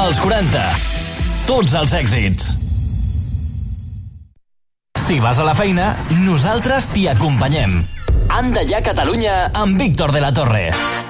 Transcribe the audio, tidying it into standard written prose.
als 40. Tots els èxits. Si vas a la feina, nosaltres t'hi acompanyem. Anda ja Catalunya amb Víctor de la Torre.